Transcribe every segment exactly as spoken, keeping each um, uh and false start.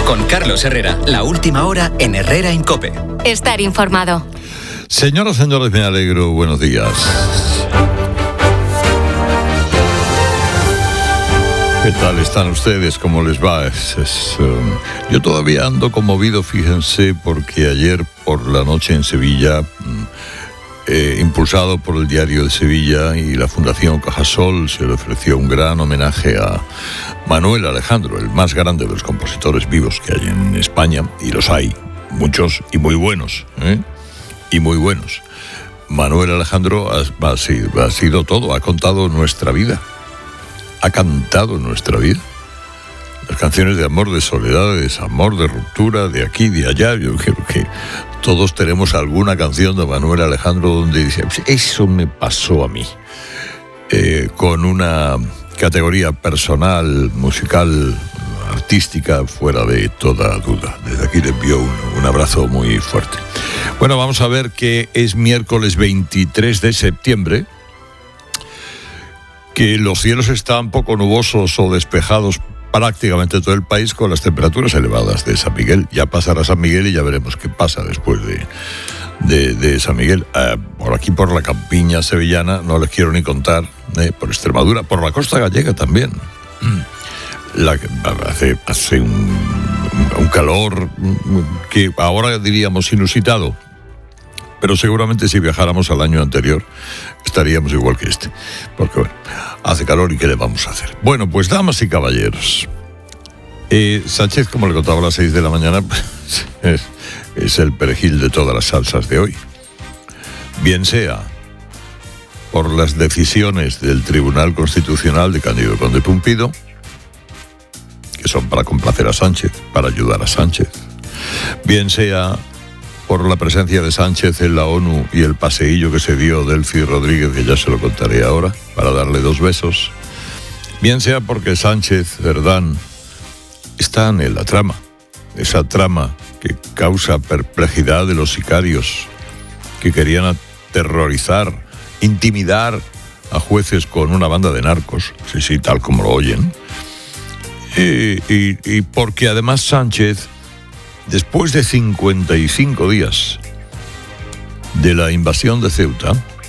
Con Carlos Herrera, la última hora en Herrera en COPE. Estar informado. Señoras, señores, me alegro. Buenos días. ¿Qué tal están ustedes? ¿Cómo les va? Es, es, um, yo todavía ando conmovido, fíjense, porque ayer por la noche en Sevilla, eh, impulsado por el Diario de Sevilla y la Fundación Cajasol, se le ofreció un gran homenaje a Manuel Alejandro, el más grande de los compositores vivos que hay en España, y los hay, muchos y muy buenos, ¿eh? Y muy buenos. Manuel Alejandro ha, ha, sido, ha sido todo, ha contado nuestra vida. Ha cantado nuestra vida. Las canciones de amor, de soledad, de desamor, de ruptura, de aquí, de allá. Yo creo que todos tenemos alguna canción de Manuel Alejandro donde dice, eso me pasó a mí. Eh, con una categoría personal, musical, artística, fuera de toda duda. Desde aquí le envío un, un abrazo muy fuerte. Bueno, vamos a ver que es miércoles veintitrés de septiembre. Que los cielos están poco nubosos o despejados prácticamente todo el país con las temperaturas elevadas de San Miguel. Ya pasará San Miguel y ya veremos qué pasa después de, de, de San Miguel. Eh, por aquí, por la campiña sevillana, no les quiero ni contar, eh, por Extremadura, por la costa gallega también. La, hace hace un, un calor que ahora diríamos inusitado. Pero seguramente si viajáramos al año anterior estaríamos igual que este. Porque bueno, hace calor y ¿qué le vamos a hacer? Bueno, pues damas y caballeros, eh, Sánchez, como le contaba a las seis de la mañana, es, es el perejil de todas las salsas de hoy. Bien sea por las decisiones del Tribunal Constitucional de Cándido Conde Pumpido, que son para complacer a Sánchez, para ayudar a Sánchez. Bien sea por la presencia de Sánchez en la ONU y el paseillo que se dio Delcy Rodríguez, que ya se lo contaré ahora, para darle dos besos. Bien sea porque Sánchez Cerdán están en la trama, esa trama que causa perplejidad de los sicarios que querían aterrorizar, intimidar a jueces con una banda de narcos, sí, sí, tal como lo oyen. Y, y, y porque además Sánchez, después de cincuenta y cinco días de la invasión de Ceuta,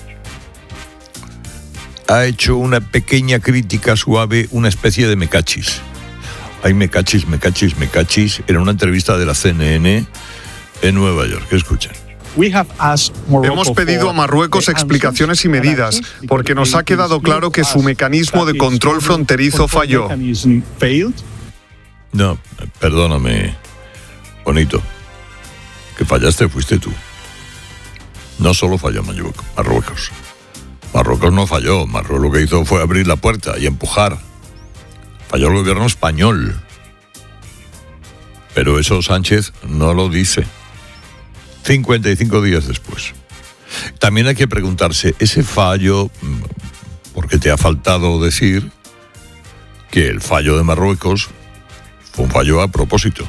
ha hecho una pequeña crítica suave, una especie de mecachis. Ay, mecachis, mecachis, mecachis, en una entrevista de la C N N en Nueva York. Escuchen. Hemos pedido a Marruecos explicaciones y medidas, porque nos ha quedado claro que su mecanismo de control fronterizo falló. No, perdóname, bonito, que fallaste fuiste tú. No solo falló Marruecos. Marruecos no falló. Marruecos lo que hizo fue abrir la puerta y empujar. Falló el gobierno español. Pero eso Sánchez no lo dice. cincuenta y cinco días después. También hay que preguntarse, ese fallo, porque te ha faltado decir que el fallo de Marruecos fue un fallo a propósito.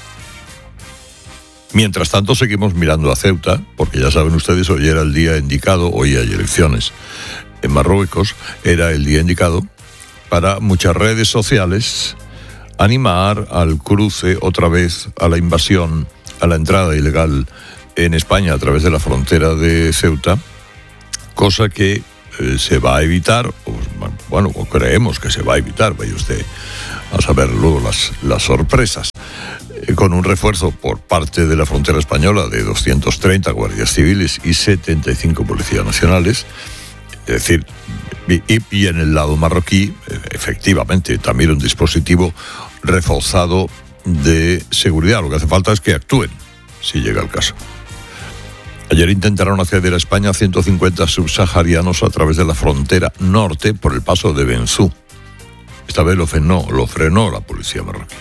Mientras tanto, seguimos mirando a Ceuta, porque ya saben ustedes, hoy era el día indicado, hoy hay elecciones en Marruecos, era el día indicado para muchas redes sociales animar al cruce otra vez, a la invasión, a la entrada ilegal en España a través de la frontera de Ceuta, cosa que eh, se va a evitar, o, bueno, o creemos que se va a evitar, vaya usted a saber luego las, las sorpresas, con un refuerzo por parte de la frontera española de doscientos treinta guardias civiles y setenta y cinco policías nacionales. Es decir, y, y en el lado marroquí, efectivamente, también un dispositivo reforzado de seguridad. Lo que hace falta es que actúen, si llega el caso. Ayer intentaron acceder a España ciento cincuenta subsaharianos a través de la frontera norte por el paso de Benzú. Esta vez lo frenó, lo frenó la policía marroquí.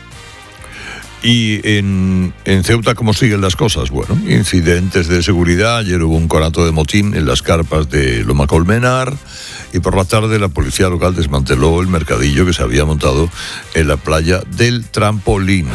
Y en, en Ceuta, ¿cómo siguen las cosas? Bueno, incidentes de seguridad. Ayer hubo un conato de motín en las carpas de Loma Colmenar y por la tarde la policía local desmanteló el mercadillo que se había montado en la playa del Trampolín.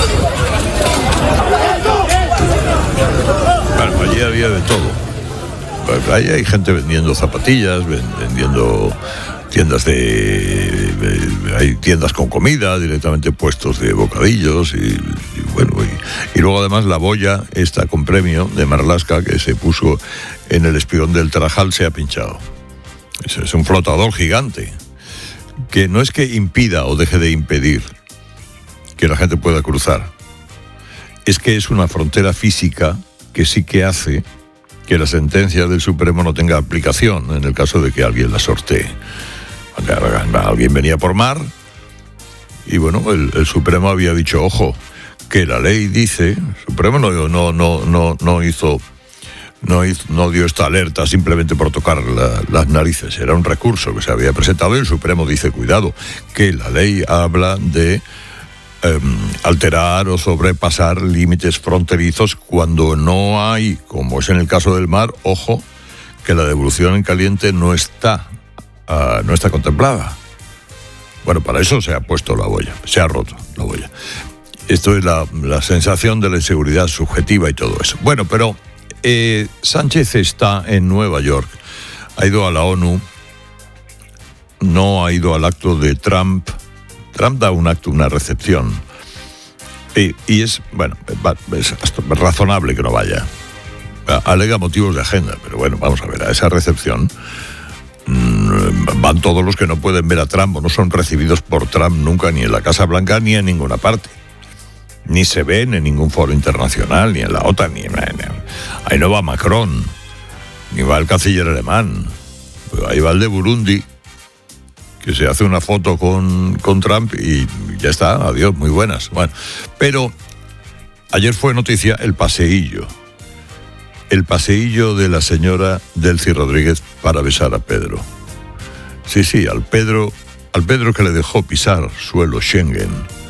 Bueno, allí había de todo. Ahí hay gente vendiendo zapatillas, vendiendo tiendas de, de... hay tiendas con comida, directamente puestos de bocadillos y, y bueno, y, y luego además la boya esta con premio de Marlaska que se puso en el espigón del Tarajal se ha pinchado. Es, es un flotador gigante que no es que impida o deje de impedir que la gente pueda cruzar, es que es una frontera física que sí que hace que la sentencia del Supremo no tenga aplicación en el caso de que alguien la sortee. Alguien venía por mar y bueno, el, el Supremo había dicho, ojo, que la ley dice, el Supremo no, no, no, no, no hizo, no hizo, no dio esta alerta simplemente por tocar la, las narices, era un recurso que se había presentado y el Supremo dice, cuidado, que la ley habla de eh, alterar o sobrepasar límites fronterizos cuando no hay, como es en el caso del mar, ojo, que la devolución en caliente no está Uh, no está contemplada. Bueno, para eso se ha puesto la boya, se ha roto la boya. Esto es la, la sensación de la inseguridad subjetiva y todo eso. Bueno, pero eh, Sánchez está en Nueva York, ha ido a la ONU, no ha ido al acto de Trump. Trump da un acto, una recepción, y, y es, bueno, es razonable que no vaya. Alega motivos de agenda, pero bueno, vamos a ver, a esa recepción van todos los que no pueden ver a Trump o no son recibidos por Trump nunca ni en la Casa Blanca ni en ninguna parte. Ni se ven en ningún foro internacional, ni en la OTAN, ni en... Ahí no va Macron, ni va el canciller alemán. Ahí va el de Burundi, que se hace una foto con, con Trump y ya está, adiós, muy buenas. Bueno, pero ayer fue noticia el paseillo. El paseillo de la señora Delcy Rodríguez para besar a Pedro. Sí, sí, al Pedro, al Pedro que le dejó pisar suelo Schengen,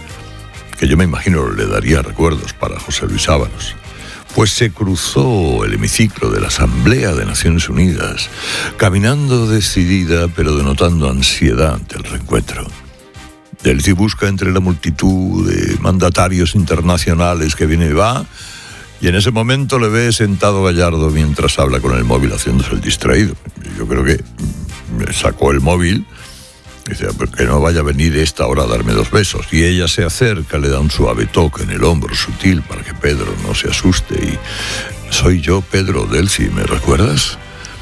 que yo me imagino le daría recuerdos para José Luis Ábalos. Pues se cruzó el hemiciclo de la Asamblea de Naciones Unidas, caminando decidida pero denotando ansiedad ante el reencuentro. Delcy busca entre la multitud de mandatarios internacionales que viene y va, y en ese momento le ve sentado Gallardo mientras habla con el móvil haciéndose el distraído. Yo creo que sacó el móvil y dice, que no vaya a venir esta hora a darme dos besos. Y ella se acerca, le da un suave toque en el hombro sutil para que Pedro no se asuste. Y soy yo, Pedro, Delcy, ¿me recuerdas?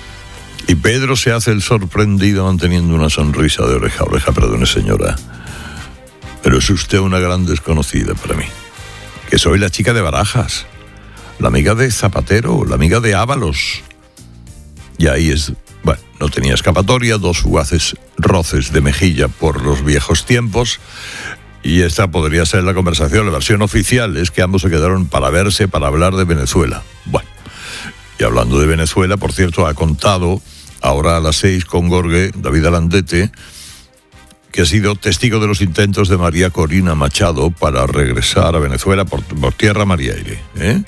Y Pedro se hace el sorprendido manteniendo una sonrisa de oreja a oreja. Perdone, señora, pero es usted una gran desconocida para mí. Que soy la chica de Barajas, la amiga de Zapatero, la amiga de Ábalos. Y ahí es, bueno, no tenía escapatoria, dos fugaces roces de mejilla por los viejos tiempos, y esta podría ser la conversación. La versión oficial es que ambos se quedaron para verse, para hablar de Venezuela. Bueno, y hablando de Venezuela, por cierto, ha contado ahora a las seis con Gorge, David Alandete, que ha sido testigo de los intentos de María Corina Machado para regresar a Venezuela por, por tierra, mar y aire, ¿eh?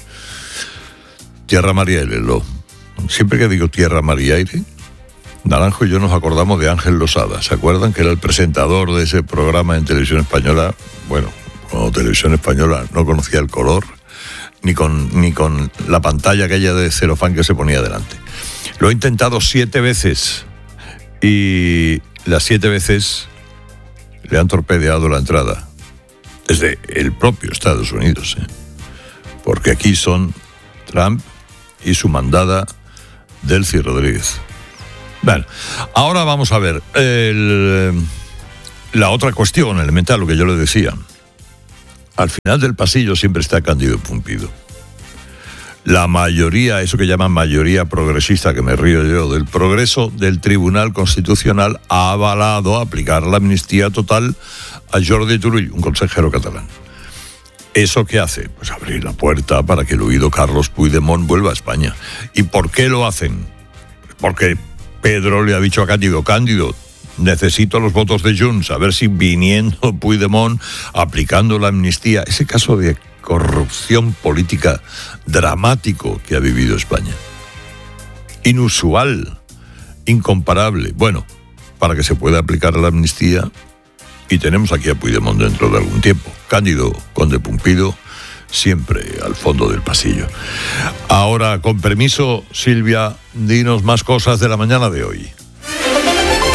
Tierra, mar y aire, lo. Siempre que digo tierra, mar y aire, Naranjo y yo nos acordamos de Ángel Losada. ¿Se acuerdan? Que era el presentador de ese programa en Televisión Española. Bueno, cuando Televisión Española no conocía el color, ni con, ni con la pantalla aquella de celofán que se ponía delante. Lo he intentado siete veces y las siete veces le han torpedeado la entrada desde el propio Estados Unidos, ¿eh? Porque aquí son Trump y su mandada Delcy Rodríguez. Bueno, ahora vamos a ver el, la otra cuestión elemental, lo que yo le decía. Al final del pasillo siempre está Cándido Pumpido. La mayoría, eso que llaman mayoría progresista, que me río yo, del progreso del Tribunal Constitucional, ha avalado aplicar la amnistía total a Jordi Turull, un consejero catalán. ¿Eso qué hace? Pues abrir la puerta para que el huido Carlos Puigdemont vuelva a España. ¿Y por qué lo hacen? Porque Pedro le ha dicho a Cándido, Cándido, necesito los votos de Junts, a ver si viniendo Puigdemont, aplicando la amnistía, ese caso de corrupción política dramático que ha vivido España. Inusual, incomparable. Bueno, para que se pueda aplicar la amnistía, y tenemos aquí a Puigdemont dentro de algún tiempo. Cándido Conde Pumpido, siempre al fondo del pasillo. Ahora, con permiso, Silvia, dinos más cosas de la mañana de hoy.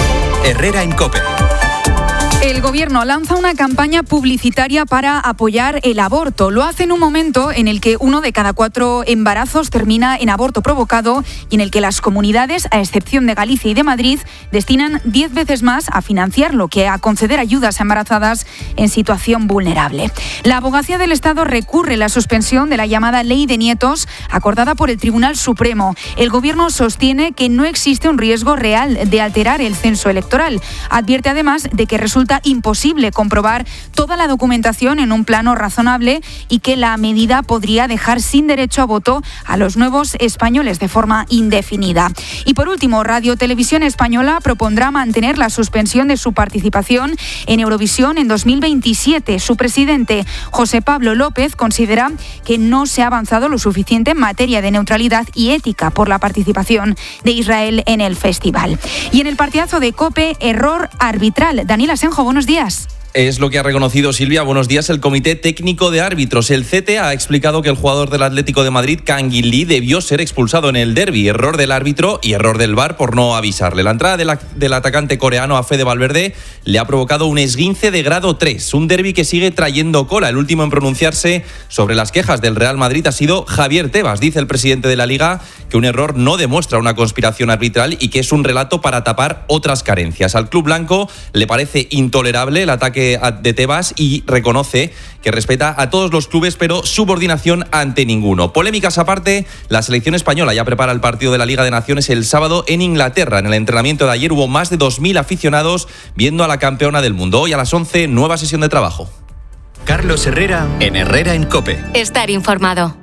Herrera en COPE. El Gobierno lanza una campaña publicitaria para apoyar el aborto. Lo hace en un momento en el que uno de cada cuatro embarazos termina en aborto provocado y en el que las comunidades, a excepción de Galicia y de Madrid, destinan diez veces más a financiarlo que a conceder ayudas a embarazadas en situación vulnerable. La Abogacía del Estado recurre la suspensión de la llamada Ley de Nietos acordada por el Tribunal Supremo. El Gobierno sostiene que no existe un riesgo real de alterar el censo electoral. Advierte además de que resulta imposible comprobar toda la documentación en un plano razonable y que la medida podría dejar sin derecho a voto a los nuevos españoles de forma indefinida. Y por último, Radio Televisión Española propondrá mantener la suspensión de su participación en Eurovisión en dos mil veintisiete. Su presidente, José Pablo López, considera que no se ha avanzado lo suficiente en materia de neutralidad y ética por la participación de Israel en el festival. Y en el partidazo de COPE, error arbitral. Daniel Asenjo, buenos días. Es lo que ha reconocido Silvia. Buenos días. El Comité Técnico de Árbitros, el C T A, ha explicado que el jugador del Atlético de Madrid, Kangin Lee, debió ser expulsado en el derbi. Error del árbitro y error del V A R por no avisarle. La entrada de la, del atacante coreano a Fede Valverde le ha provocado un esguince de grado tres. Un derbi que sigue trayendo cola. El último en pronunciarse sobre las quejas del Real Madrid ha sido Javier Tebas. Dice el presidente de la Liga que un error no demuestra una conspiración arbitral y que es un relato para tapar otras carencias. Al club blanco le parece intolerable el ataque de Tebas y reconoce que respeta a todos los clubes, pero subordinación ante ninguno. Polémicas aparte, la selección española ya prepara el partido de la Liga de Naciones el sábado en Inglaterra. En el entrenamiento de ayer hubo más de dos mil aficionados viendo a la campeona del mundo. Hoy a las once, nueva sesión de trabajo. Carlos Herrera en Herrera en COPE. Estar informado.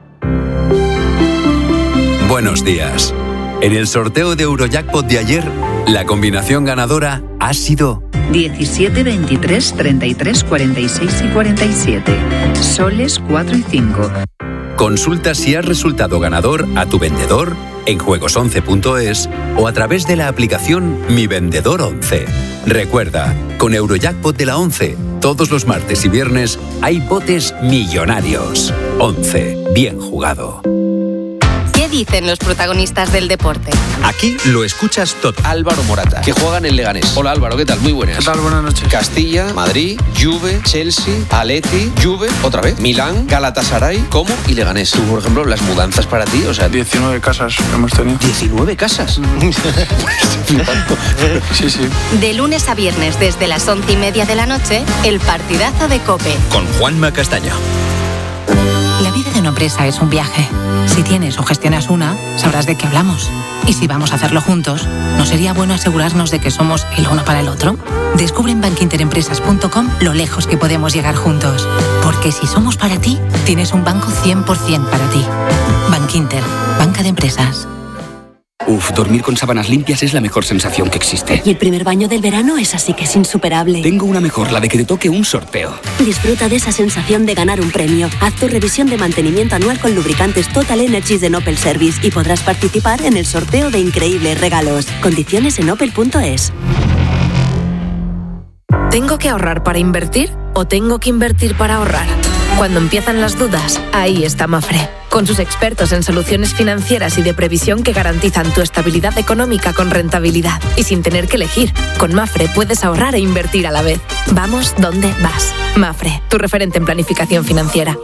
Buenos días. En el sorteo de Eurojackpot de ayer, la combinación ganadora ha sido diecisiete, veintitrés, treinta y tres, cuarenta y seis y cuarenta y siete. Soles cuatro y cinco. Consulta si has resultado ganador a tu vendedor en juegos once punto es o a través de la aplicación Mi Vendedor once. Recuerda, con Eurojackpot de la once, todos los martes y viernes hay botes millonarios. once. Bien jugado. ¿Qué dicen los protagonistas del deporte? Aquí lo escuchas todo. Álvaro Morata, que juega en el Leganés. Hola Álvaro, ¿qué tal? Muy buenas. ¿Qué tal? Buenas noches. Castilla, Madrid, Juve, Chelsea, Atleti, Juve, otra vez, Milán, Galatasaray, Como y Leganés. Tú, por ejemplo, las mudanzas para ti, o sea... diecinueve casas hemos tenido. ¿diecinueve casas? Sí, sí. De lunes a viernes, desde las once y media de la noche, el partidazo de COPE. Con Juanma Castaño. La vida de una empresa es un viaje. Si tienes o gestionas una, sabrás de qué hablamos. Y si vamos a hacerlo juntos, ¿no sería bueno asegurarnos de que somos el uno para el otro? Descubre en bank inter empresas punto com lo lejos que podemos llegar juntos. Porque si somos para ti, tienes un banco cien por ciento para ti. Bankinter, banca de empresas. Uf, dormir con sábanas limpias es la mejor sensación que existe. Y el primer baño del verano es así que es insuperable. Tengo una mejor, la de que te toque un sorteo. Disfruta de esa sensación de ganar un premio. Haz tu revisión de mantenimiento anual con lubricantes Total Energies de Opel Service y podrás participar en el sorteo de increíbles regalos. Condiciones en opel punto es. ¿Tengo que ahorrar para invertir o tengo que invertir para ahorrar? Cuando empiezan las dudas, ahí está Mafre, con sus expertos en soluciones financieras y de previsión que garantizan tu estabilidad económica con rentabilidad y sin tener que elegir. Con Mafre puedes ahorrar e invertir a la vez. Vamos donde vas. Mafre, tu referente en planificación financiera.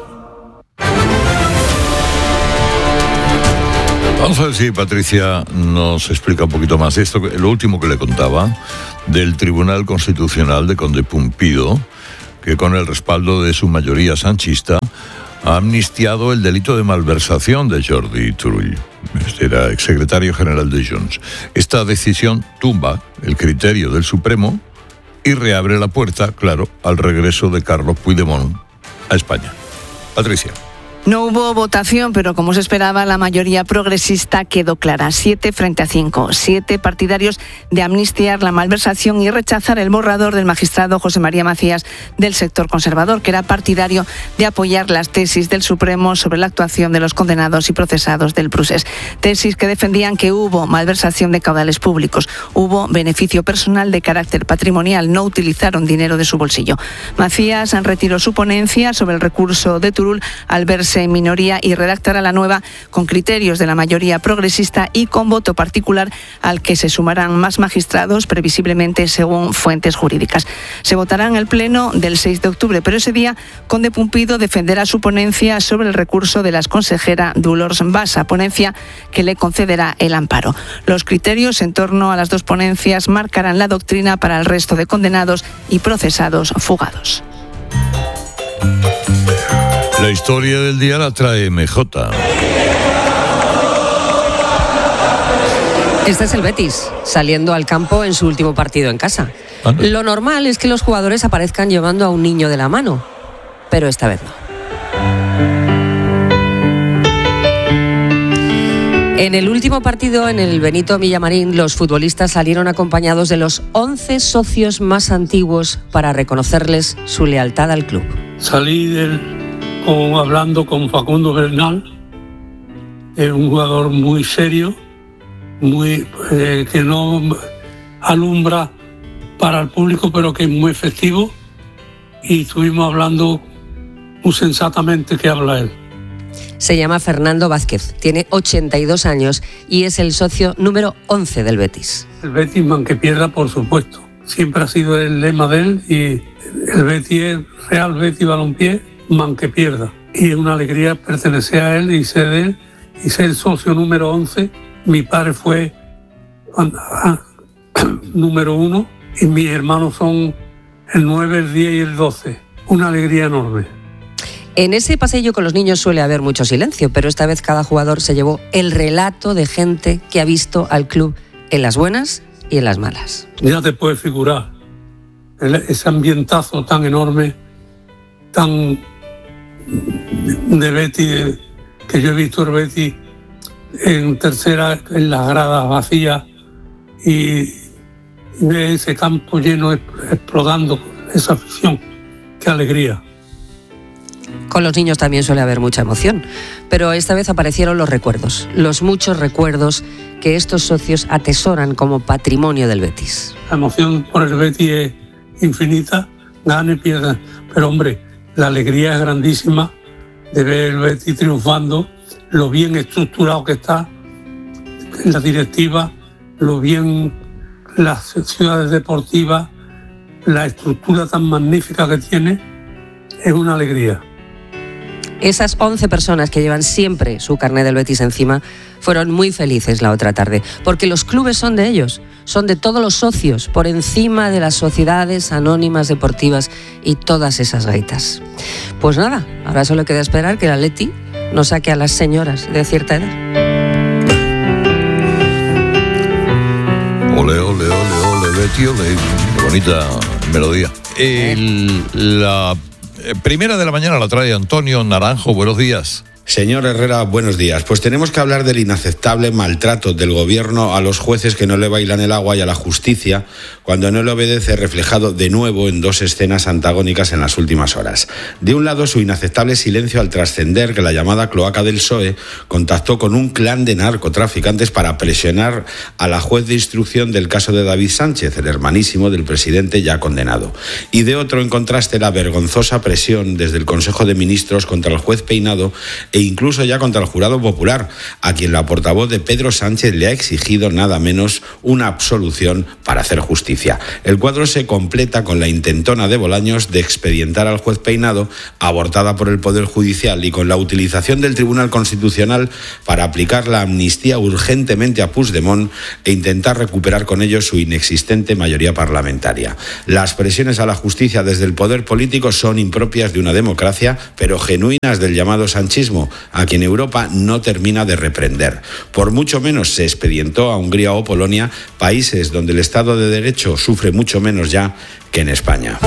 Vamos a ver si Patricia nos explica un poquito más esto, lo último que le contaba del Tribunal Constitucional de Conde Pumpido, que con el respaldo de su mayoría sanchista ha amnistiado el delito de malversación de Jordi Turull. Este era exsecretario general de Junts. Esta decisión tumba el criterio del Supremo y reabre la puerta, claro, al regreso de Carlos Puigdemont a España. Patricia. No hubo votación, pero como se esperaba, la mayoría progresista quedó clara. Siete frente a cinco. Siete partidarios de amnistiar la malversación y rechazar el borrador del magistrado José María Macías del sector conservador, que era partidario de apoyar las tesis del Supremo sobre la actuación de los condenados y procesados del Prusés. Tesis que defendían que hubo malversación de caudales públicos, hubo beneficio personal de carácter patrimonial, no utilizaron dinero de su bolsillo. Macías retiró su ponencia sobre el recurso de Turull al verse en minoría y redactará la nueva con criterios de la mayoría progresista y con voto particular al que se sumarán más magistrados, previsiblemente según fuentes jurídicas. Se votará en el Pleno del seis de octubre, pero ese día Conde Pumpido defenderá su ponencia sobre el recurso de la exconsejera Dolors Bassa, ponencia que le concederá el amparo. Los criterios en torno a las dos ponencias marcarán la doctrina para el resto de condenados y procesados fugados. La historia del día la trae M J. Este es el Betis, saliendo al campo en su último partido en casa. Anda. Lo normal es que los jugadores aparezcan llevando a un niño de la mano, pero esta vez no. En el último partido, en el Benito Villamarín, los futbolistas salieron acompañados de los once socios más antiguos para reconocerles su lealtad al club. Salí del, con, hablando con Facundo Bernal, es un jugador muy serio, muy eh, que no alumbra para el público, pero que es muy efectivo, y estuvimos hablando muy sensatamente que habla él. Se llama Fernando Vázquez, tiene ochenta y dos años y es el socio número once del Betis. El Betis, man que pierda, por supuesto. Siempre ha sido el lema de él, y el Betis es Real Betis Balompié, man que pierda. Y es una alegría pertenecer a él y ser de él, y ser el socio número once. Mi padre fue ah, número uno y mis hermanos son el nueve, el diez y el doce. Una alegría enorme. En ese pasillo con los niños suele haber mucho silencio, pero esta vez cada jugador se llevó el relato de gente que ha visto al club en las buenas y en las malas. Ya te puedes figurar el, ese ambientazo tan enorme, tan de Betis, que yo he visto el Betis en tercera, en las gradas vacías, y ver ese campo lleno, explotando esa afición. Qué alegría. Con los niños también suele haber mucha emoción, pero esta vez aparecieron los recuerdos, los muchos recuerdos que estos socios atesoran como patrimonio del Betis. La emoción por el Betis es infinita, gana y pierda, pero hombre, la alegría es grandísima de ver el Betis triunfando, lo bien estructurado que está en la directiva, lo bien las ciudades deportivas, la estructura tan magnífica que tiene, es una alegría. Esas once personas que llevan siempre su carné del Betis encima fueron muy felices la otra tarde, porque los clubes son de ellos, son de todos los socios, por encima de las sociedades anónimas deportivas y todas esas gaitas. Pues nada, ahora solo queda esperar que el Atleti nos saque a las señoras de cierta edad. Ole, ole, ole, ole, Betty, ole. Qué bonita melodía. El, la primera de la mañana la trae Antonio Naranjo. Buenos días. Señor Herrera, buenos días. Pues tenemos que hablar del inaceptable maltrato del gobierno a los jueces que no le bailan el agua y a la justicia cuando no le obedece, reflejado de nuevo en dos escenas antagónicas en las últimas horas. De un lado, su inaceptable silencio al trascender que la llamada cloaca del P S O E contactó con un clan de narcotraficantes para presionar a la juez de instrucción del caso de David Sánchez, el hermanísimo del presidente ya condenado. Y de otro, en contraste, la vergonzosa presión desde el Consejo de Ministros contra el juez Peinado e incluso ya contra el jurado popular, a quien la portavoz de Pedro Sánchez le ha exigido nada menos una absolución para hacer justicia. El cuadro se completa con la intentona de Bolaños de expedientar al juez Peinado, abortada por el Poder Judicial, y con la utilización del Tribunal Constitucional para aplicar la amnistía urgentemente a Puigdemont e intentar recuperar con ello su inexistente mayoría parlamentaria. Las presiones a la justicia desde el poder político son impropias de una democracia, pero genuinas del llamado sanchismo, a quien Europa no termina de reprender. Por mucho menos se expedientó a Hungría o Polonia, países donde el Estado de Derecho sufre mucho menos ya que en España.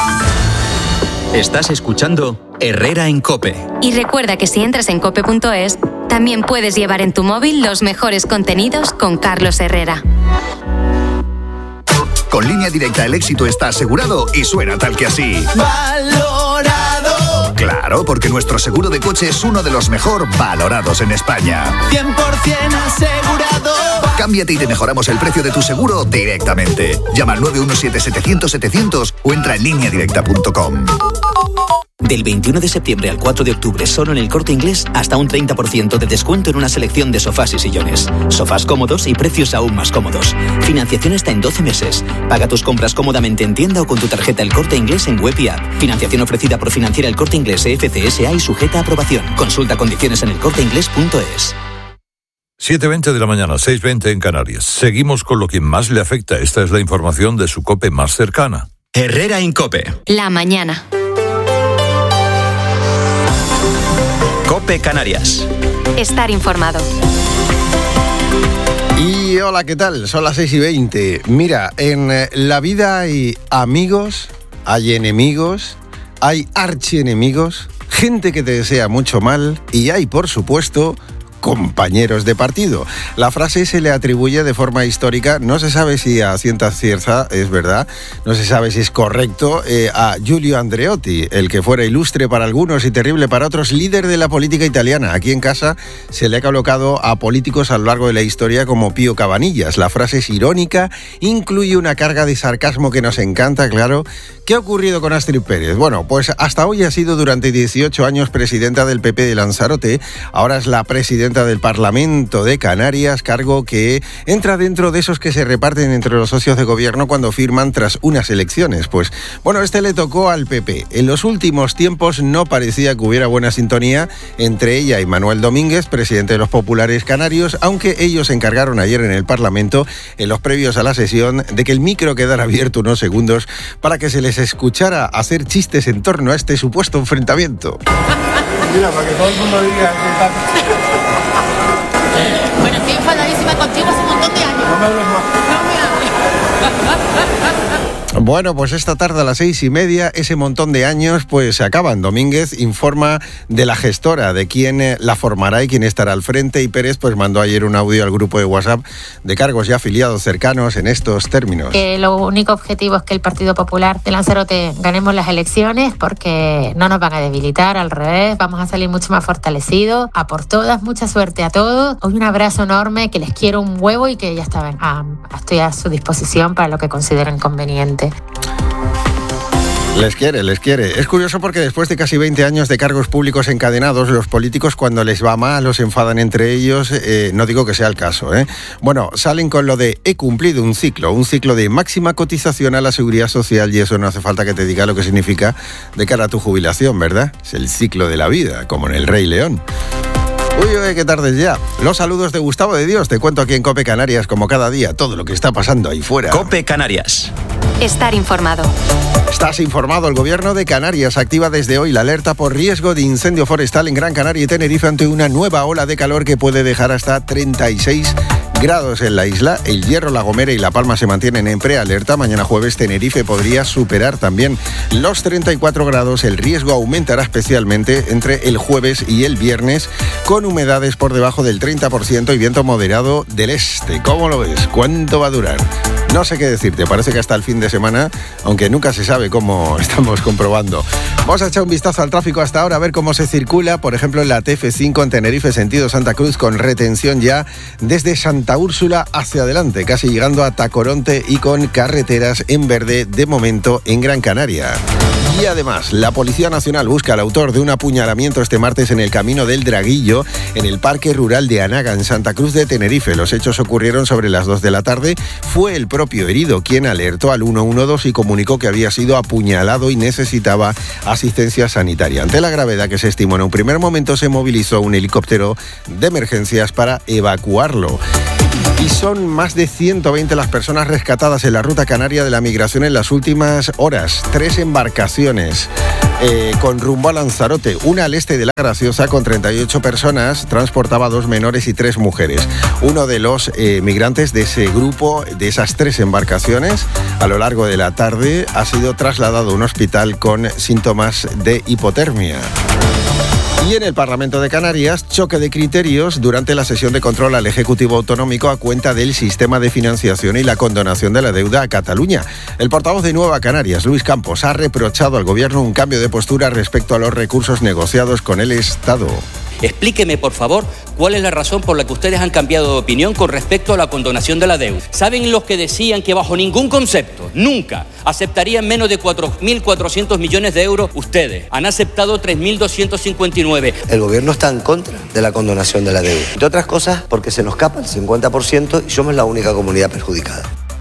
Estás escuchando Herrera en COPE. Y recuerda que si entras en cope punto es, también puedes llevar en tu móvil los mejores contenidos con Carlos Herrera. Con Línea Directa el éxito está asegurado y suena tal que así. ¡Valorado! Claro, porque nuestro seguro de coche es uno de los mejor valorados en España. cien por ciento asegurado. Cámbiate y te mejoramos el precio de tu seguro directamente. Llama al nueve uno siete, setecientos, setecientos o entra en línea directa punto com. Del veintiuno de septiembre al cuatro de octubre, solo en El Corte Inglés, hasta un treinta por ciento de descuento en una selección de sofás y sillones. Sofás cómodos y precios aún más cómodos. Financiación hasta en doce meses. Paga tus compras cómodamente en tienda o con tu tarjeta El Corte Inglés en web y app. Financiación ofrecida por Financiera El Corte Inglés E F C S A y sujeta a aprobación. Consulta condiciones en el corte inglés punto es. siete veinte de la mañana, seis veinte en Canarias. Seguimos con lo que más le afecta. Esta es la información de su COPE más cercana. Herrera Incope. La mañana. COPE Canarias. Estar informado. Y hola, ¿qué tal? Son las seis y veinte. Mira, en la vida hay amigos, hay enemigos, hay archienemigos, gente que te desea mucho mal y hay, por supuesto, compañeros de partido. La frase se le atribuye de forma histórica, no se sabe si a ciencia cierta es verdad, no se sabe si es correcto, eh, a Giulio Andreotti, el que fuera ilustre para algunos y terrible para otros, líder de la política italiana. Aquí en casa se le ha colocado a políticos a lo largo de la historia como Pío Cabanillas. La frase es irónica, incluye una carga de sarcasmo que nos encanta, claro. ¿Qué ha ocurrido con Astrid Pérez? Bueno, pues hasta hoy ha sido durante dieciocho años presidenta del P P de Lanzarote, ahora es la presidenta del Parlamento de Canarias, cargo que entra dentro de esos que se reparten entre los socios de gobierno cuando firman tras unas elecciones. Pues bueno, este le tocó al P P. En los últimos tiempos no parecía que hubiera buena sintonía entre ella y Manuel Domínguez, presidente de los Populares Canarios, aunque ellos se encargaron ayer en el Parlamento, en los previos a la sesión, de que el micro quedara abierto unos segundos para que se les escuchara hacer chistes en torno a este supuesto enfrentamiento. Mira, para que todo el mundo diga que bueno, estoy enfadadísima contigo hace un montón de años. No me hables más. No me hables. Bueno, pues esta tarde a las seis y media, ese montón de años, pues se acaban. Domínguez informa de la gestora, de quién la formará y quién estará al frente, y Pérez pues mandó ayer un audio al grupo de WhatsApp de cargos y afiliados cercanos en estos términos. Que lo único objetivo es que el Partido Popular de Lanzarote ganemos las elecciones, porque no nos van a debilitar, al revés, vamos a salir mucho más fortalecidos, a por todas, mucha suerte a todos. Hoy un abrazo enorme, que les quiero un huevo y que ya saben, ah, estoy a su disposición para lo que consideren conveniente. Les quiere, les quiere. Es curioso porque después de casi veinte años de cargos públicos encadenados, los políticos cuando les va mal o se enfadan entre ellos, eh, no digo que sea el caso, ¿eh? Bueno, salen con lo de he cumplido un ciclo, un ciclo de máxima cotización a la seguridad social, y eso no hace falta que te diga lo que significa de cara a tu jubilación, ¿verdad? Es el ciclo de la vida, como en El Rey León. Uy, uy, qué tarde es ya. Los saludos de Gustavo de Dios. Te cuento aquí en COPE Canarias, como cada día, todo lo que está pasando ahí fuera. COPE Canarias. Estar informado. Estás informado. El gobierno de Canarias activa desde hoy la alerta por riesgo de incendio forestal en Gran Canaria y Tenerife ante una nueva ola de calor que puede dejar hasta treinta y seis grados en la isla. El Hierro, La Gomera y La Palma se mantienen en prealerta. Mañana jueves Tenerife podría superar también los treinta y cuatro grados. El riesgo aumentará especialmente entre el jueves y el viernes, con humedades por debajo del treinta por ciento y viento moderado del este. ¿Cómo lo ves? ¿Cuánto va a durar? No sé qué decirte, parece que hasta el fin de semana, aunque nunca se sabe, cómo estamos comprobando. Vamos a echar un vistazo al tráfico hasta ahora, a ver cómo se circula, por ejemplo, en la T F cinco en Tenerife, sentido Santa Cruz, con retención ya desde Santa Úrsula hacia adelante, casi llegando a Tacoronte, y con carreteras en verde de momento en Gran Canaria. Y además, la Policía Nacional busca al autor de un apuñalamiento este martes en el Camino del Draguillo, en el Parque Rural de Anaga, en Santa Cruz de Tenerife. Los hechos ocurrieron sobre las dos de la tarde. Fue el propio herido quien alertó al uno uno dos y comunicó que había sido apuñalado y necesitaba asistencia sanitaria. Ante la gravedad que se estimó en un primer momento, se movilizó un helicóptero de emergencias para evacuarlo. Y son más de ciento veinte las personas rescatadas en la ruta canaria de la migración en las últimas horas. Tres embarcaciones eh, con rumbo a Lanzarote. Una al este de La Graciosa con treinta y ocho personas, transportaba dos menores y tres mujeres. Uno de los eh, migrantes de ese grupo, de esas tres embarcaciones, a lo largo de la tarde ha sido trasladado a un hospital con síntomas de hipotermia. Y en el Parlamento de Canarias, choque de criterios durante la sesión de control al Ejecutivo Autonómico a cuenta del sistema de financiación y la condonación de la deuda a Cataluña. El portavoz de Nueva Canarias, Luis Campos, ha reprochado al Gobierno un cambio de postura respecto a los recursos negociados con el Estado. Explíqueme, por favor, cuál es la razón por la que ustedes han cambiado de opinión con respecto a la condonación de la deuda. ¿Saben los que decían que bajo ningún concepto, nunca, aceptarían menos de cuatro mil cuatrocientos millones de euros? Ustedes han aceptado tres mil doscientos cincuenta y nueve. El gobierno está en contra de la condonación de la deuda. Entre otras cosas, porque se nos escapa el cincuenta por ciento y somos la única comunidad perjudicada.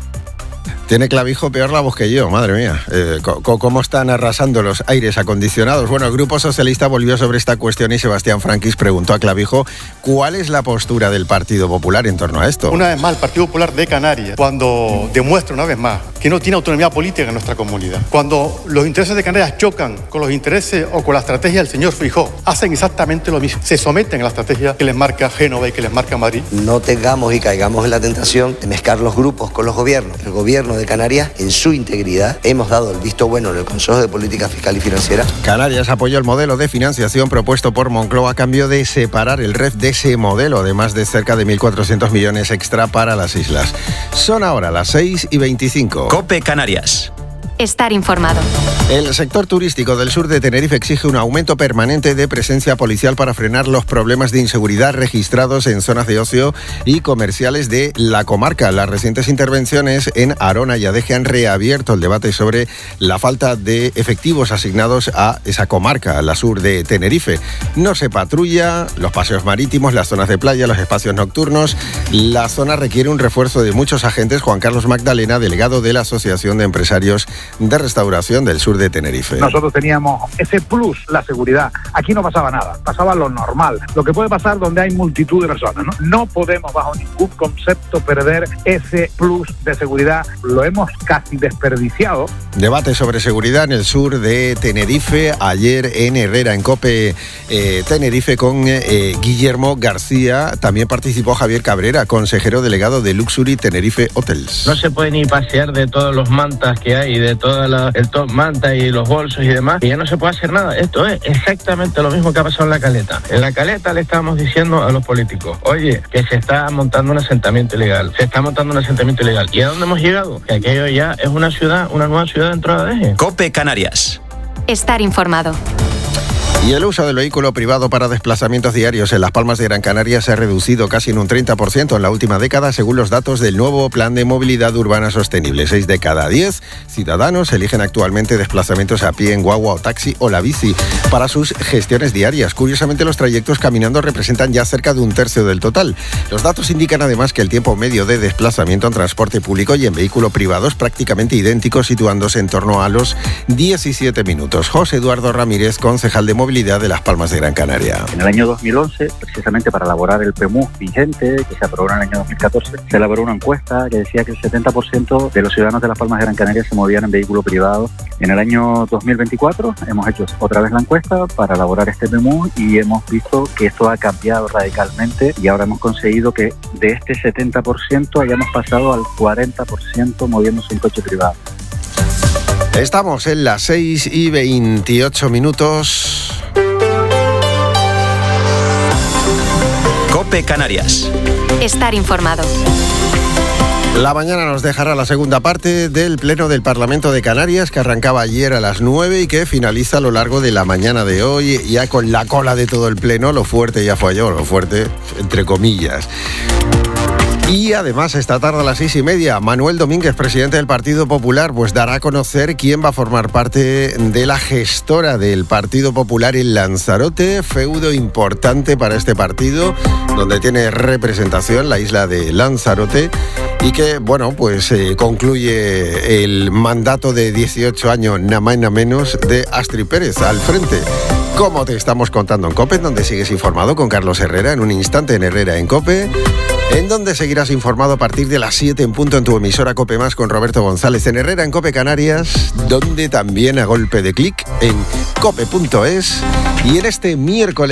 Tiene Clavijo peor la voz que yo, madre mía. Eh, ¿Cómo están arrasando los aires acondicionados? Bueno, el Grupo Socialista volvió sobre esta cuestión y Sebastián Franquis preguntó a Clavijo cuál es la postura del Partido Popular en torno a esto. Una vez más, el Partido Popular de Canarias, cuando demuestra una vez más que no tiene autonomía política en nuestra comunidad, cuando los intereses de Canarias chocan con los intereses o con la estrategia del señor Feijóo, hacen exactamente lo mismo. Se someten a la estrategia que les marca Génova y que les marca Madrid. No tengamos y caigamos en la tentación de mezclar los grupos con los gobiernos. El gobierno de Canarias, en su integridad, hemos dado el visto bueno en el Consejo de Política Fiscal y Financiera. Canarias apoyó el modelo de financiación propuesto por Moncloa a cambio de separar el R E F de ese modelo, además de cerca de mil cuatrocientos millones extra para las islas. Son ahora las seis y veinticinco. COPE Canarias. Estar informado. El sector turístico del sur de Tenerife exige un aumento permanente de presencia policial para frenar los problemas de inseguridad registrados en zonas de ocio y comerciales de la comarca. Las recientes intervenciones en Arona y Adeje han reabierto el debate sobre la falta de efectivos asignados a esa comarca, a la sur de Tenerife. No se patrulla, los paseos marítimos, las zonas de playa, los espacios nocturnos. La zona requiere un refuerzo de muchos agentes. Juan Carlos Magdalena, delegado de la Asociación de Empresarios de Restauración del sur de Tenerife. Nosotros teníamos ese plus, la seguridad. Aquí no pasaba nada, pasaba lo normal. Lo que puede pasar donde hay multitud de personas, ¿no? No podemos bajo ningún concepto perder ese plus de seguridad. Lo hemos casi desperdiciado. Debate sobre seguridad en el sur de Tenerife. Ayer en Herrera, en COPE eh, Tenerife, con eh, Guillermo García. También participó Javier Cabrera, consejero delegado de Luxury Tenerife Hotels. No se puede ni pasear de todos los mantas que hay, de toda la, el top manta y los bolsos y demás, y ya no se puede hacer nada. Esto es exactamente lo mismo que ha pasado en La Caleta. En La Caleta le estábamos diciendo a los políticos, oye, que se está montando un asentamiento ilegal, se está montando un asentamiento ilegal. ¿Y a dónde hemos llegado? Que aquello ya es una ciudad, una nueva ciudad dentro de Adeje. COPE Canarias. Estar informado. Y el uso del vehículo privado para desplazamientos diarios en Las Palmas de Gran Canaria se ha reducido casi en un treinta por ciento en la última década, según los datos del nuevo Plan de Movilidad Urbana Sostenible. Seis de cada diez ciudadanos eligen actualmente desplazamientos a pie en guagua o taxi o la bici para sus gestiones diarias. Curiosamente, los trayectos caminando representan ya cerca de un tercio del total. Los datos indican además que el tiempo medio de desplazamiento en transporte público y en vehículo privado es prácticamente idéntico, situándose en torno a los diecisiete minutos. José Eduardo Ramírez, concejal de Movilidad de Las Palmas de Gran Canaria. En el año dos mil once, precisamente para elaborar el P M U vigente, que se aprobó en el año dos mil catorce, se elaboró una encuesta que decía que el setenta por ciento de los ciudadanos de Las Palmas de Gran Canaria se movían en vehículo privado. En el año dos mil veinticuatro hemos hecho otra vez la encuesta para elaborar este P M U y hemos visto que esto ha cambiado radicalmente y ahora hemos conseguido que de este setenta por ciento hayamos pasado al cuarenta por ciento moviéndose en coche privado. Estamos en las seis y veintiocho minutos. COPE Canarias. Estar informado. La mañana nos dejará la segunda parte del Pleno del Parlamento de Canarias, que arrancaba ayer a las nueve y que finaliza a lo largo de la mañana de hoy, ya con la cola de todo el Pleno. Lo fuerte ya fue ayer, lo fuerte entre comillas. Y además, esta tarde a las seis y media, Manuel Domínguez, presidente del Partido Popular, pues dará a conocer quién va a formar parte de la gestora del Partido Popular en Lanzarote, feudo importante para este partido, donde tiene representación la isla de Lanzarote, y que, bueno, pues eh, concluye el mandato de dieciocho años, nada más y nada menos, de Astrid Pérez al frente. Como te estamos contando en COPE, donde sigues informado con Carlos Herrera, en un instante en Herrera en COPE, en donde seguirás informado a partir de las siete en punto en tu emisora COPE Más con Roberto González, en Herrera en COPE Canarias, donde también a golpe de clic en cope punto es y en este miércoles